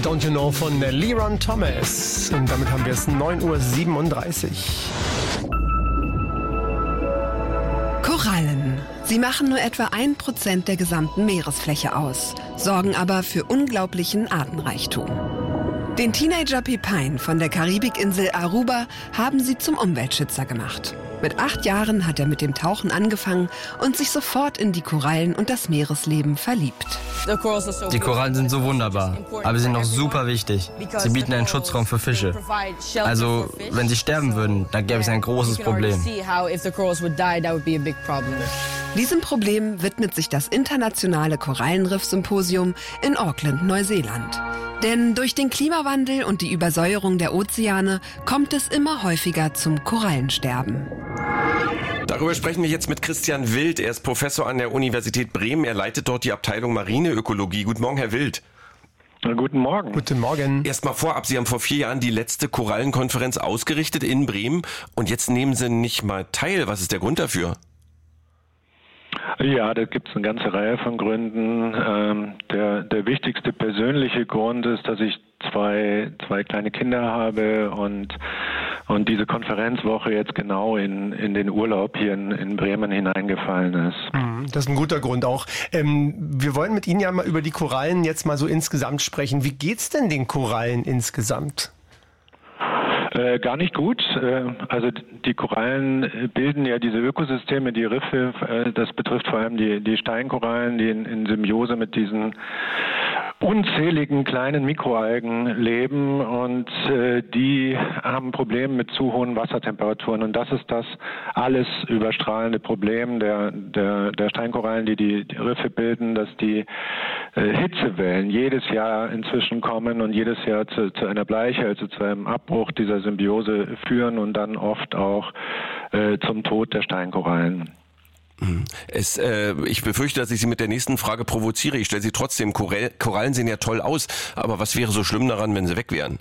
Don't You Know von Leron Thomas. Und damit haben wir es 9:37 Uhr. Korallen. Sie machen nur etwa 1% der gesamten Meeresfläche aus, sorgen aber für unglaublichen Artenreichtum. Den Teenager Pepijn von der Karibikinsel Aruba haben sie zum Umweltschützer gemacht. Mit 8 Jahren hat er mit dem Tauchen angefangen und sich sofort in die Korallen und das Meeresleben verliebt. Die Korallen sind so wunderbar, aber sie sind auch super wichtig. Sie bieten einen Schutzraum für Fische. Also, wenn sie sterben würden, dann gäbe es ein großes Problem. Diesem Problem widmet sich das internationale Korallenriff-Symposium in Auckland, Neuseeland. Denn durch den Klimawandel und die Übersäuerung der Ozeane kommt es immer häufiger zum Korallensterben. Darüber sprechen wir jetzt mit Christian Wild. Er ist Professor an der Universität Bremen. Er leitet dort die Abteilung Marineökologie. Guten Morgen, Herr Wild. Guten Morgen. Guten Morgen. Erstmal vorab, Sie haben vor 4 Jahren die letzte Korallenkonferenz ausgerichtet in Bremen und jetzt nehmen Sie nicht mal teil. Was ist der Grund dafür? Ja, da gibt es eine ganze Reihe von Gründen. Der wichtigste persönliche Grund ist, dass ich zwei kleine Kinder habe und diese Konferenzwoche jetzt genau in den Urlaub hier in Bremen hineingefallen ist. Das ist ein guter Grund auch. Wir wollen mit Ihnen ja mal über die Korallen jetzt mal so insgesamt sprechen. Wie geht's denn den Korallen insgesamt? Gar nicht gut. Also die Korallen bilden ja diese Ökosysteme, die Riffe. Das betrifft vor allem die Steinkorallen, die in Symbiose mit diesen unzähligen kleinen Mikroalgen leben und die haben Probleme mit zu hohen Wassertemperaturen und das ist das alles überstrahlende Problem der Steinkorallen, die Riffe bilden, dass die Hitzewellen jedes Jahr inzwischen kommen und jedes Jahr zu einer Bleiche, also zu einem Abbruch dieser Symbiose führen und dann oft auch zum Tod der Steinkorallen. Ich befürchte, dass ich Sie mit der nächsten Frage provoziere. Ich stelle sie trotzdem. Korallen sehen ja toll aus, aber was wäre so schlimm daran, wenn sie weg wären?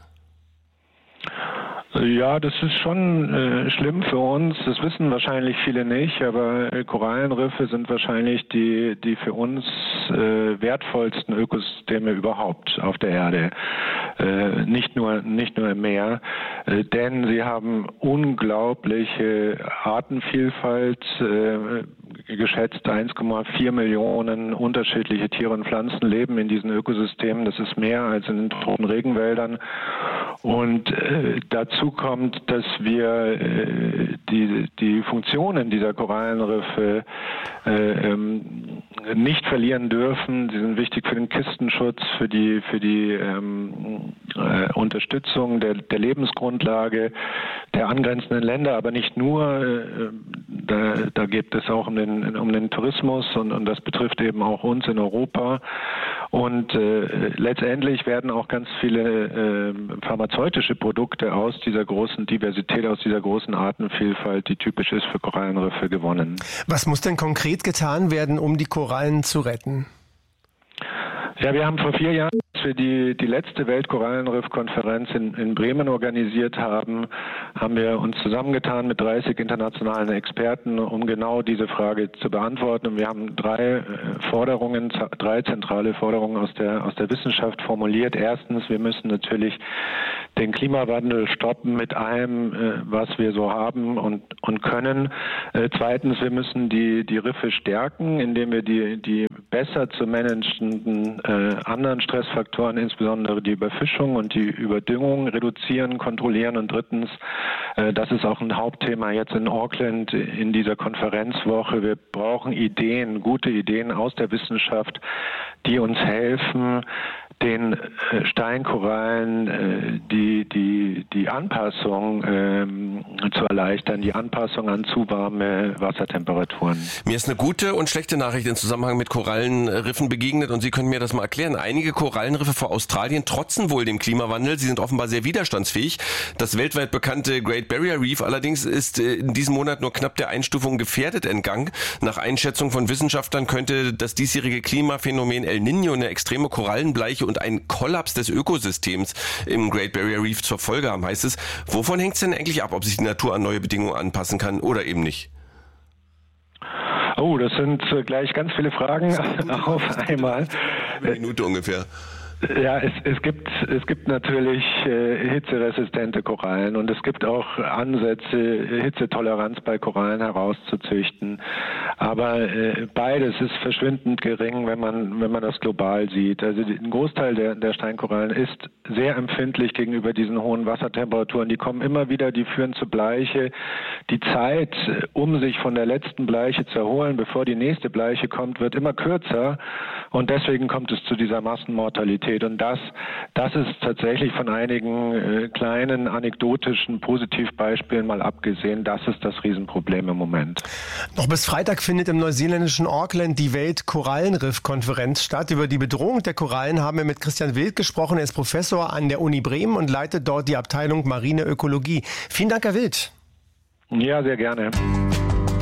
Ja, das ist schon schlimm für uns. Das wissen wahrscheinlich viele nicht, aber Korallenriffe sind wahrscheinlich die für uns wertvollsten Ökosysteme überhaupt auf der Erde. Nicht nur im Meer, denn sie haben unglaubliche Artenvielfalt, geschätzt 1,4 Millionen unterschiedliche Tiere und Pflanzen leben in diesen Ökosystemen. Das ist mehr als in den tropischen Regenwäldern. Und dazu kommt, dass wir die Funktionen dieser Korallenriffe nicht verlieren dürfen. Sie sind wichtig für den Küstenschutz, für die Unterstützung der Lebensgrundlage der angrenzenden Länder, aber nicht nur. Da geht es auch um den Tourismus und das betrifft eben auch uns in Europa. Und letztendlich werden auch ganz viele pharmazeutische Produkte aus dieser großen Diversität, aus dieser großen Artenvielfalt, die typisch ist für Korallenriffe, gewonnen. Was muss denn konkret getan werden, um die Korallen zu retten? Ja, wir haben vor 4 Jahren, als wir die letzte Weltkorallenriff-Konferenz in Bremen organisiert haben, haben wir uns zusammengetan mit 30 internationalen Experten, um genau diese Frage zu beantworten. Und wir haben 3 zentrale Forderungen aus der Wissenschaft formuliert. Erstens, wir müssen natürlich den Klimawandel stoppen mit allem, was wir so haben und können. Zweitens, wir müssen die Riffe stärken, indem wir die besser zu managenden anderen Stressfaktoren, insbesondere die Überfischung und die Überdüngung, reduzieren, kontrollieren. Und drittens, das ist auch ein Hauptthema jetzt in Auckland in dieser Konferenzwoche. Wir brauchen gute Ideen aus der Wissenschaft, die uns helfen, den Steinkorallen die Anpassung zu erleichtern, die Anpassung an zu warme Wassertemperaturen. Mir ist eine gute und schlechte Nachricht im Zusammenhang mit Korallenriffen begegnet und Sie können mir das mal erklären. Einige Korallenriffe vor Australien trotzen wohl dem Klimawandel. Sie sind offenbar sehr widerstandsfähig. Das weltweit bekannte Great Barrier Reef allerdings ist in diesem Monat nur knapp der Einstufung gefährdet entgangen. Nach Einschätzung von Wissenschaftlern könnte das diesjährige Klimaphänomen El Niño eine extreme Korallenbleiche und ein Kollaps des Ökosystems im Great Barrier Reef zur Folge haben, heißt es. Wovon hängt es denn eigentlich ab, ob sich die Natur an neue Bedingungen anpassen kann oder eben nicht? Oh, das sind gleich ganz viele Fragen auf einmal. Eine Minute ungefähr. Ja, es gibt natürlich hitzeresistente Korallen und es gibt auch Ansätze, Hitzetoleranz bei Korallen herauszuzüchten. Aber beides ist verschwindend gering, wenn man das global sieht. Also ein Großteil der Steinkorallen ist sehr empfindlich gegenüber diesen hohen Wassertemperaturen. Die kommen immer wieder, die führen zu Bleiche. Die Zeit, um sich von der letzten Bleiche zu erholen, bevor die nächste Bleiche kommt, wird immer kürzer und deswegen kommt es zu dieser Massenmortalität. Und das ist tatsächlich von einigen kleinen anekdotischen Positivbeispielen mal abgesehen, das ist das Riesenproblem im Moment. Noch bis Freitag findet im neuseeländischen Auckland die Weltkorallenriff-Konferenz statt. Über die Bedrohung der Korallen haben wir mit Christian Wild gesprochen. Er ist Professor an der Uni Bremen und leitet dort die Abteilung Marine Ökologie. Vielen Dank, Herr Wild. Ja, sehr gerne.